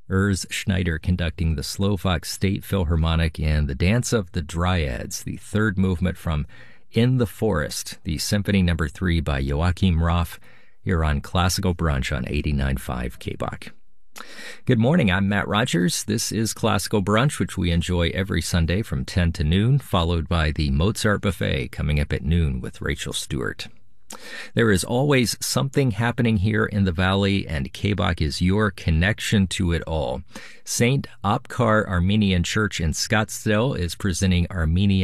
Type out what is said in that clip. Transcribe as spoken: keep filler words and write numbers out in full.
Urs Schneider conducting the Slovak State Philharmonic in The Dance of the Dryads, the third movement from In the Forest, the Symphony Number three by Joachim Roth, here on Classical Brunch on eighty-nine point five K B O C. Good morning, I'm Matt Rogers. This is Classical Brunch, which we enjoy every Sunday from ten to noon, followed by the Mozart Buffet coming up at noon with Rachel Stewart. There is always something happening here in the Valley, and K B O C is your connection to it all. Saint Apkar Armenian Church in Scottsdale is presenting Armenian